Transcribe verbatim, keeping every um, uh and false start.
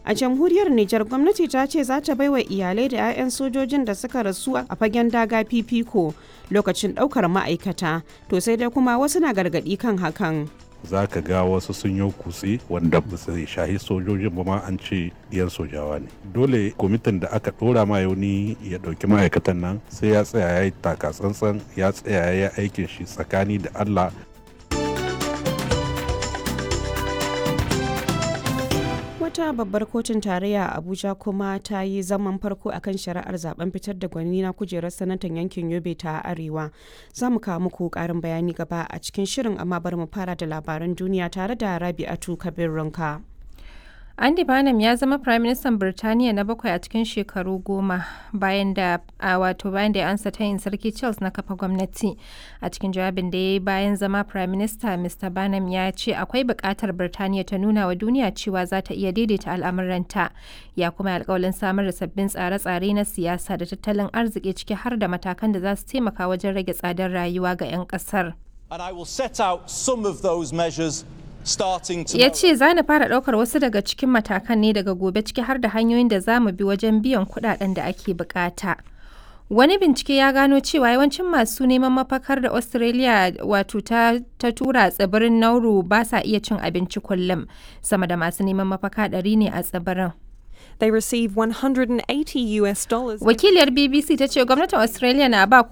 A jamhuriyar Nijar gwamnati ta ce za ta baiwa iyalai da 'ya'yan sojojin da suka rasu a fagen daga fifiko lokacin ɗaukar ma'aikata. To sai dai kuma wasu na gargaɗi kan hakan. Za ka ga wasu sun yi kutse wanda ba su shahi sojojin ba ma an ce diyan sojawa ne. Dole kwamitin da aka ɗora ma yauni ya ɗauki ma'aikatan nan sai ya tsaya ya yi taka tsantsan ya tsaya ya yi aikin shi tsakani da Allah. Wata babbar kotun tarayya a Abuja kuma ta yi zaman farko akan shari'ar zaben fitar da gwani na kujerar sanatan yankin Yobe ta Arewa. Za mu kawo muku karin bayani gaba a cikin shirin, amma bari mu fara da labaran duniya tare da Rabi'atu Kabir Ranka. Andy Burnham ya zama Firaministan Birtaniya na bakwai a cikin shekaru goma bayan da a wato bayan da ya ansa tayin Sarki Charles na kafa gwamnati. A cikin jawabin da ya yi bayan zama Firaminista, Mr Burnham ya ce akwai buƙatar Birtaniya ta nuna wa duniya cewa za ta iya daidaita al'amuranta. Ya kuma yi alƙawalin samar da sabbin tsare-tsare na siyasa da tattalin arziki, ciki har da matakan da za su taimaka wajen rage tsadar rayuwa ga 'yan ƙasar. And I will set out some of those measures. Ya ce za ni fara ɗaukar wasu daga cikin matakan ne daga gobe, ciki har da hanyoyin da za mu bi wajen biyan kuɗaɗen da ake bukata. Wani bincike ya gano cewa yawancin masu neman mafakar da Australia wato ta, ta tura tsibirin Nauru ba sa iya cin abinci kullum. Sama da masu neman mafaka ɗari ne a tsibirin. They receive one hundred eighty US dollars. Wakiliyar B B C ta ce gwamnatin Australia na ba